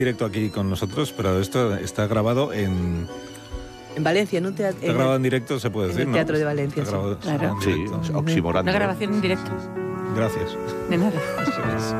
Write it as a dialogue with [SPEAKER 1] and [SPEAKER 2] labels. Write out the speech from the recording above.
[SPEAKER 1] Directo aquí con nosotros, pero esto está grabado en
[SPEAKER 2] Valencia, en un teatro.
[SPEAKER 1] Está grabado en directo, se puede decir,
[SPEAKER 2] el Teatro de Valencia.
[SPEAKER 1] Está grabado,
[SPEAKER 3] Claro.
[SPEAKER 1] en
[SPEAKER 3] Sí,
[SPEAKER 1] directo.
[SPEAKER 3] oximorando.
[SPEAKER 4] Una grabación en directo.
[SPEAKER 1] Gracias.
[SPEAKER 4] De nada.
[SPEAKER 1] Eso es.